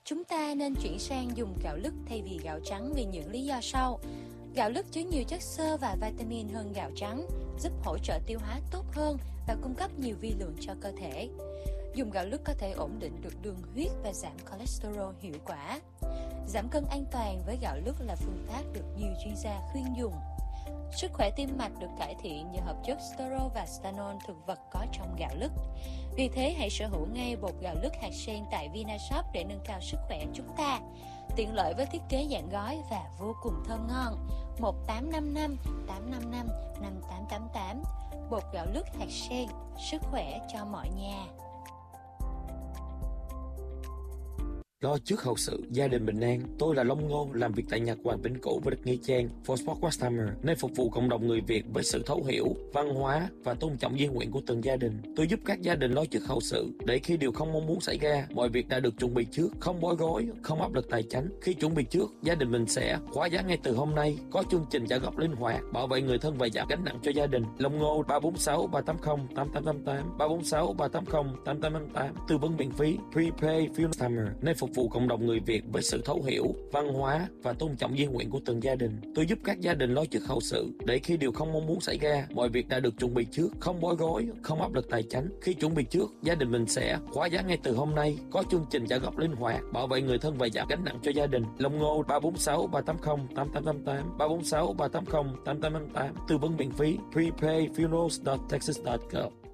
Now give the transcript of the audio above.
Chúng ta nên chuyển sang dùng gạo lứt thay vì gạo trắng vì những lý do sau. Gạo lứt chứa nhiều chất xơ và vitamin hơn gạo trắng, giúp hỗ trợ tiêu hóa tốt hơn và cung cấp nhiều vi lượng cho cơ thể. Dùng gạo lứt có thể ổn định được đường huyết và giảm cholesterol hiệu quả. Giảm cân an toàn với gạo lứt là phương pháp được nhiều chuyên gia khuyên dùng. Sức khỏe tim mạch được cải thiện nhờ hợp chất sterol và stanol thực vật có trong gạo lứt. Vì thế, hãy sở hữu ngay bột gạo lứt hạt sen tại Vinashop để nâng cao sức khỏe chúng ta. Tiện lợi với thiết kế dạng gói và vô cùng thơm ngon. 1855 855 5888. Bột gạo lứt hạt sen, sức khỏe cho mọi nhà. Lo trước hậu sự, gia đình bình an. Tôi là Long Ngô, làm việc tại Nhật Hoàng Vĩnh Cửu với đất Nghĩa Trang, For Sport Customer, nơi phục vụ cộng đồng người Việt với sự thấu hiểu, văn hóa và tôn trọng di nguyện của từng gia đình. Tôi giúp các gia đình lo trước hậu sự, để khi điều không mong muốn xảy ra, mọi việc đã được chuẩn bị trước, không bối rối, không áp lực tài chính. Khi chuẩn bị trước, gia đình mình sẽ khóa giá ngay từ hôm nay, có chương trình trả góp linh hoạt, bảo vệ người thân và giảm gánh nặng cho gia đình. Long Ngô 346 380 8888 346 380 8888, tư vấn miễn phí, Prepay Funeral Customer, nơi phục vụ cộng đồng người Việt với sự thấu hiểu, văn hóa và tôn trọng di nguyện của từng gia đình. Tôi giúp các gia đình lo trước hậu sự, để khi điều không mong muốn xảy ra, mọi việc đã được chuẩn bị trước, không bối rối, không áp lực tài chính. Khi chuẩn bị trước, gia đình mình sẽ khóa giá ngay từ hôm nay, có chương trình trả góp linh hoạt, bảo vệ người thân và giảm gánh nặng cho gia đình. Long Ngô 346 380 8888 346 380 8888, tư vấn miễn phí, Prepay Funerals.texas.gov.